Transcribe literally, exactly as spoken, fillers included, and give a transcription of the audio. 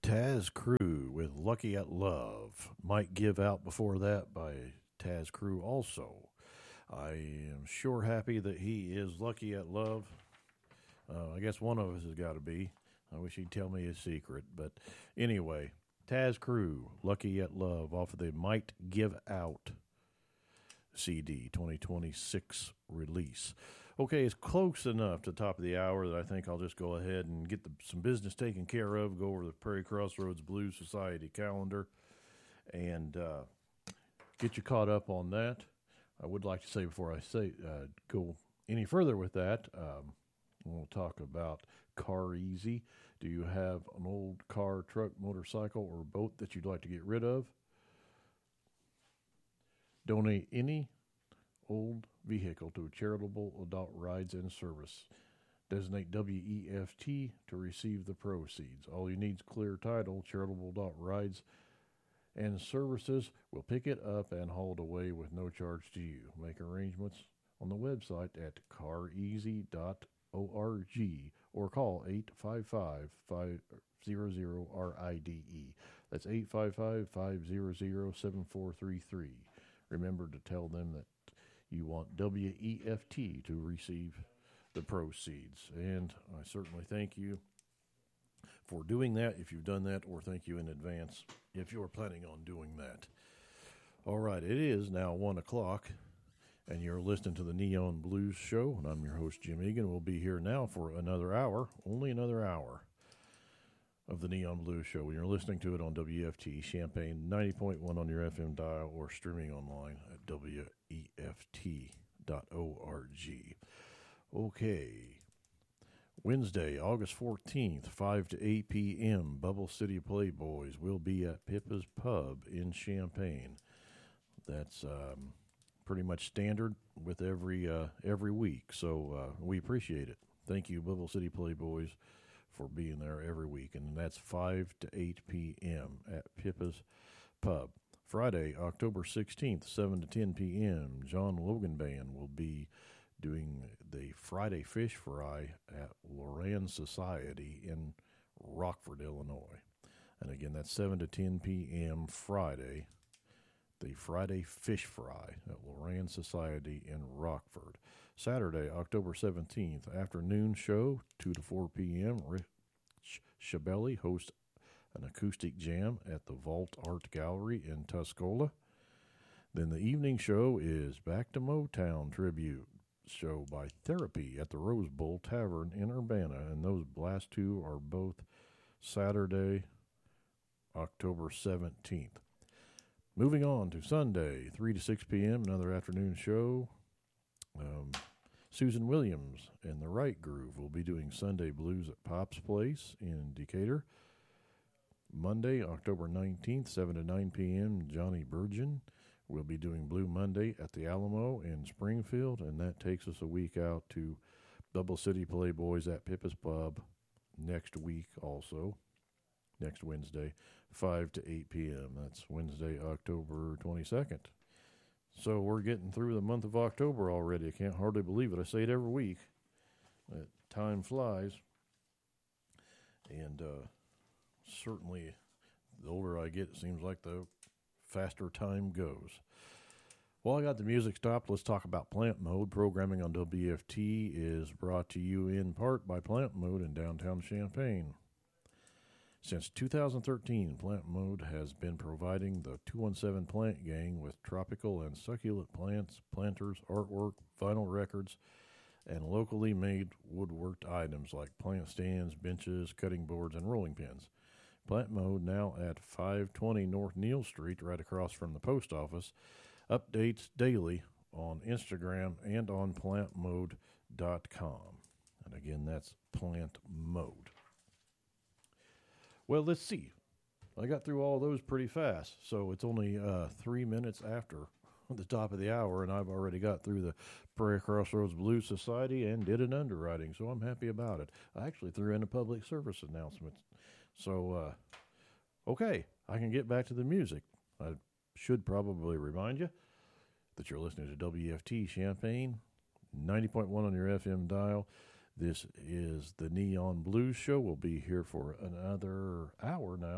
Taz Crew with Lucky at Love. Might Give Out before that by Taz Crew also. I am sure happy that he is lucky at love. Uh, I guess one of us has got to be. I wish he'd tell me his secret. But anyway, Taz Crew, Lucky at Love, off of the Might Give Out C D twenty twenty-six release. Okay, it's close enough to the top of the hour that I think I'll just go ahead and get the, some business taken care of, go over the Prairie Crossroads Blues Society calendar, and uh, get you caught up on that. I would like to say before I say uh, go any further with that, um, we'll talk about Car Easy. Do you have an old car, truck, motorcycle, or boat that you'd like to get rid of? Donate any old vehicle to a charitable adult rides and service. Designate W E F T to receive the proceeds. All you need is clear title. Charitable adult rides and services will pick it up and haul it away with no charge to you. Make arrangements on the website at car easy dot org or call eight five five, five hundred, R I D E. That's eight five five, five hundred, seven four three three. Remember to tell them that you want W E F T to receive the proceeds. And I certainly thank you for doing that if you've done that, or thank you in advance if you're planning on doing that. All right, it is now one o'clock, and you're listening to the Neon Blues Show, and I'm your host, Jim Egan. We'll be here now for another hour, only another hour, of the Neon Blues Show. You're listening to it on W F T Champaign ninety point one on your F M dial, or streaming online at W E F T dot org. Okay. Wednesday, August fourteenth, five to eight p.m., Bubble City Playboys will be at Pippa's Pub in Champaign. That's um, pretty much standard with every uh, every week, so uh, we appreciate it. Thank you, Bubble City Playboys, for being there every week, and that's five to eight p.m. at Pippa's Pub. Friday, October sixteenth, seven to ten p.m., John Logan Band will be doing the Friday Fish Fry at Loran Society in Rockford, Illinois. And again, that's seven to ten p.m. Friday, the Friday Fish Fry at Loran Society in Rockford. Saturday, October seventeenth, afternoon show, two to four p.m., Rich Shabelli hosts an acoustic jam at the Vault Art Gallery in Tuscola. Then the evening show is Back to Motown tribute show by Therapy at the Rose Bowl Tavern in Urbana, and those last two are both Saturday, October seventeenth. Moving on to Sunday, three to six p.m., another afternoon show. Um, Susan Williams and the Right Groove will be doing Sunday Blues at Pop's Place in Decatur. Monday, October nineteenth, seven to nine p.m., Johnny Burgeon will be doing Blue Monday at the Alamo in Springfield, and that takes us a week out to Bubble City Playboys at Pippa's Pub next week also, next Wednesday, five to eight p.m. That's Wednesday, October twenty-second. So we're getting through the month of October already. I can't hardly believe it. I say it every week. That time flies. And uh, certainly the older I get, it seems like the faster time goes. Well, I got the music stopped. Let's talk about Plant Mode. Programming on W F T is brought to you in part by Plant Mode in downtown Champaign. Since two thousand thirteen, Plant Mode has been providing the two one seven Plant Gang with tropical and succulent plants, planters, artwork, vinyl records, and locally made woodworked items like plant stands, benches, cutting boards, and rolling pins. Plant Mode, now at five twenty North Neal Street, right across from the post office, updates daily on Instagram and on plant mode dot com. And again, that's Plant Mode. Well, let's see. I got through all those pretty fast, so it's only uh, three minutes after the top of the hour, and I've already got through the Prairie Crossroads Blues Society and did an underwriting, so I'm happy about it. I actually threw in a public service announcement. So, uh, okay, I can get back to the music. I should probably remind you that you're listening to W F T Champaign, ninety point one on your F M dial. This is the Neon Blues Show. We'll be here for another hour now.